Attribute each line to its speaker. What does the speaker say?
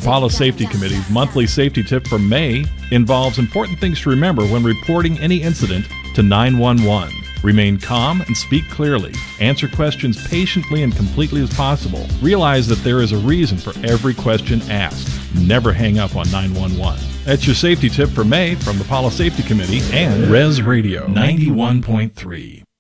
Speaker 1: Pala Safety Committee's monthly safety tip for May involves important things to remember when reporting any incident to 911. Remain calm and speak clearly. Answer questions patiently and completely as possible. Realize that there is a reason for every question asked. Never hang up on 911. That's your safety tip for May from the Pala Safety Committee and Res Radio 91.3.